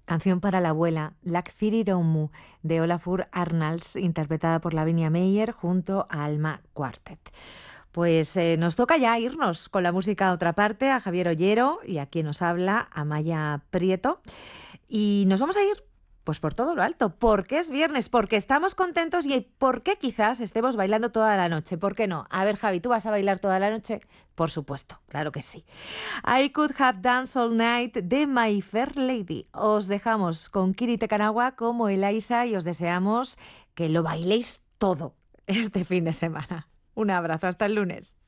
Canción para la abuela, Lakfiriromu, de Olafur Arnalds, interpretada por Lavinia Meyer junto a Alma Quartet. Pues nos toca ya irnos con la música a otra parte, a Javier Ollero y a quien nos habla, a Maya Prieto. Y nos vamos a ir pues por todo lo alto, porque es viernes, porque estamos contentos y porque quizás estemos bailando toda la noche. ¿Por qué no? A ver, Javi, ¿tú vas a bailar toda la noche? Por supuesto, claro que sí. I Could Have Danced All Night de My Fair Lady. Os dejamos con Kiri Tekanawa como Eliza y os deseamos que lo bailéis todo este fin de semana. Un abrazo, hasta el lunes.